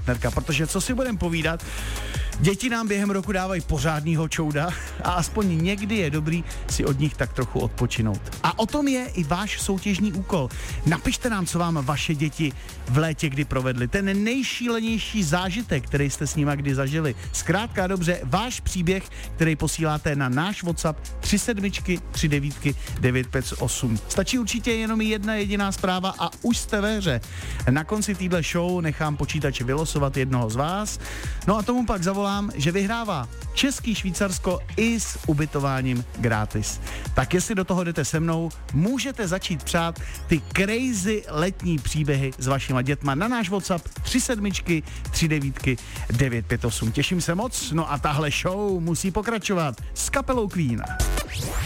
partnerka, protože co si budeme povídat, děti nám během roku dávají pořádnýho čouda a aspoň někdy je dobrý si od nich tak trochu odpočinout. A o tom je i váš soutěžní úkol. Napište nám, co vám vaše děti v létě kdy provedly. Ten nejšílenější zážitek, který jste s nima kdy zažili. Zkrátka dobře, váš příběh, který posíláte na náš WhatsApp 373958. Stačí určitě jenom jedna jediná zpráva a už jste ve hře. Na konci téhle show nechám počítače vylosovat jednoho z vás. No a tomu pak zavolám, že vyhrává Český Švýcarsko i s ubytováním gratis. Tak jestli do toho jdete se mnou, můžete začít přát ty crazy letní příběhy s vašima dětma na náš WhatsApp 373958. Těším se moc, no a tahle show musí pokračovat s kapelou Queen.